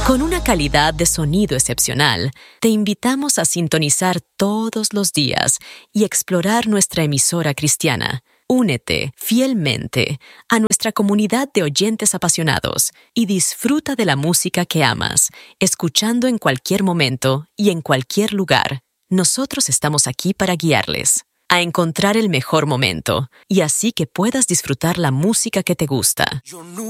Con una calidad de sonido excepcional, te invitamos a sintonizar todos los días y explorar nuestra emisora cristiana. Únete fielmente a nuestra comunidad de oyentes apasionados y disfruta de la música que amas, escuchando en cualquier momento y en cualquier lugar. Nosotros estamos aquí para guiarles a encontrar el mejor momento y así que puedas disfrutar la música que te gusta.